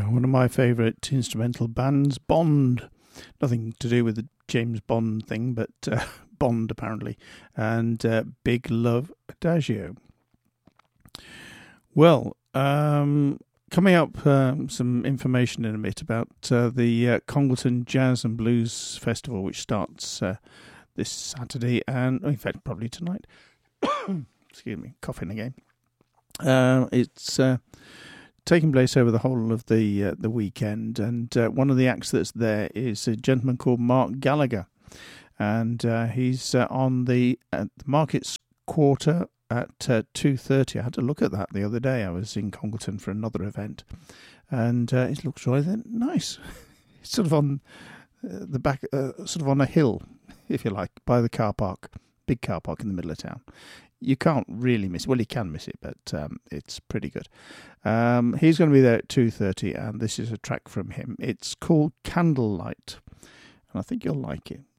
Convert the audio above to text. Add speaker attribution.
Speaker 1: one of my favourite instrumental bands, Bond. Nothing to do with the James Bond thing, but Bond apparently, and Big Love Adagio. Well, coming up, some information in a bit about the Congleton Jazz and Blues Festival, which starts this Saturday and, in fact, probably tonight. Excuse me, coughing again. It's taking place over the whole of the weekend, and one of the acts that's there is a gentleman called Mark Gallagher, and he's on the Markets Quarter at 2:30. I had to look at that the other day. I was in Congleton for another event, and it looks rather nice. It's sort of on the back, sort of on a hill, if you like, by the car park, big car park in the middle of town. You can't really miss it. Well, you can miss it, but it's pretty good. He's going to be there at 2:30, and this is a track from him. It's called Candlelight, and I think you'll like it.